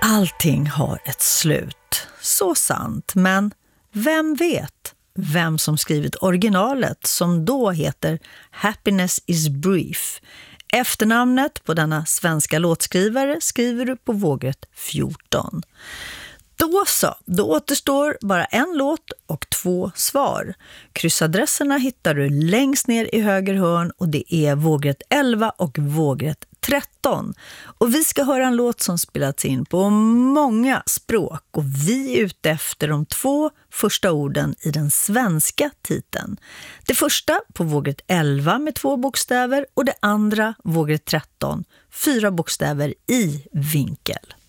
Allting har ett slut. Så sant, men vem vet vem som skrivit originalet som då heter Happiness is brief? Efternamnet på denna svenska låtskrivare skriver du på vågrätt 14. Då återstår bara en låt och 2 svar. Kryssadresserna hittar du längst ner i höger hörn och det är vågrätt 11 och vågrätt 13. Och vi ska höra en låt som spelats in på många språk och vi är ute efter de 2 första orden i den svenska titeln. Det första på vågrätt 11 med 2 bokstäver och det andra vågrätt 13, 4 bokstäver i vinkel.